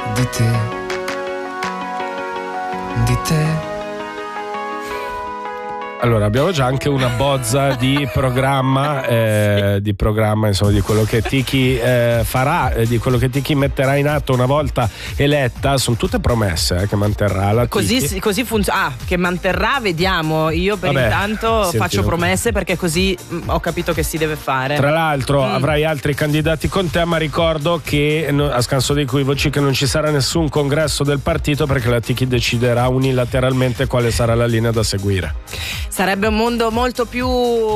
di te, di te. Allora, abbiamo già anche una bozza di programma, insomma, di quello che Tiki farà, di quello che Tiki metterà in atto una volta eletta. Sono tutte promesse che manterrà la Tiki. Così funziona. Che manterrà, vediamo. Io per intanto faccio promesse, perché così ho capito che si deve fare. Tra l'altro avrai altri candidati con te, ma ricordo che a scanso di equivoci che non ci sarà nessun congresso del partito, perché la Tiki deciderà unilateralmente quale sarà la linea da seguire. Sarebbe un mondo molto più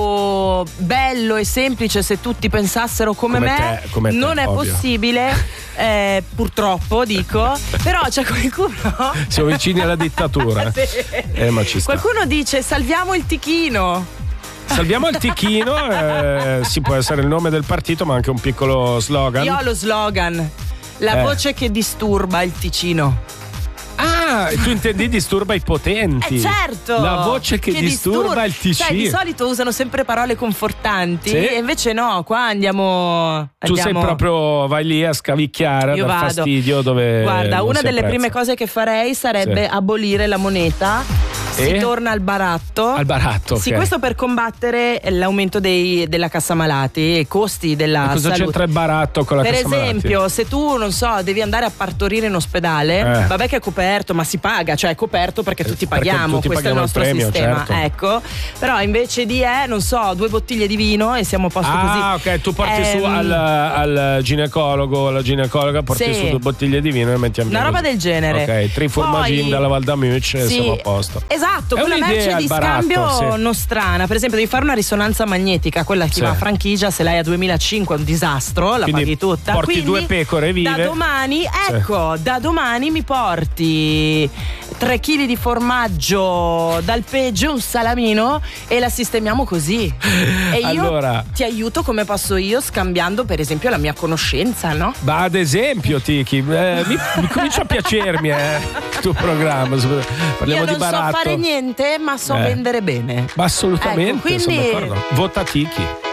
bello e semplice se tutti pensassero come me. Come te, non è ovvio. possibile, purtroppo dico, però c'è qualcuno. Siamo vicini alla dittatura. Sì. Ma ci sta. Qualcuno dice salviamo il Tichino. Salviamo il Tichino, sì, può essere il nome del partito, ma anche un piccolo slogan. Io ho lo slogan: la voce che disturba il Ticino. Ah, tu intendi disturba i potenti? Certo! La voce che disturba il Ticino. Sai, di solito usano sempre parole confortanti, sì? E invece no, qua andiamo. Tu sei proprio, vai lì a scavicchiare, Io a dar vado. fastidio dove. Guarda, una delle prime cose che farei sarebbe abolire la moneta. Si torna al baratto. Al baratto, sì, okay. Questo per combattere l'aumento della cassa malati e i costi della cosa salute. c'entra il baratto con la per cassa malati? Per esempio, se tu, non so, devi andare a partorire in ospedale, vabbè che è coperto, ma si paga, cioè è coperto perché tutti paghiamo, tutti questo è il nostro premio, sistema, certo. Ecco. Però invece di non so, 2 bottiglie di vino e siamo a posto così. Ah, ok, tu porti su al ginecologo, alla ginecologa, porti su 2 bottiglie di vino e mettiamo una roba del genere. Ok, 3 formaggi dalla Val d'Amuc e siamo a posto. Esatto, è quella merce di scambio baratto, nostrana. Per esempio, devi fare una risonanza magnetica, quella che va a franchigia, se l'hai a 2005 è un disastro, la quindi paghi tutta. Porti quindi 2 pecore vive. Da domani, da domani mi porti 3 kg di formaggio dal peggio, un salamino e la sistemiamo così. E io ti aiuto come posso io, scambiando per esempio la mia conoscenza, no? Ma ad esempio, Tiki, mi comincia a piacermi il tuo programma. Parliamo di baratto. Non so fare niente, ma so vendere bene. Ma assolutamente, ecco, quindi sono d'accordo. Vota Tiki.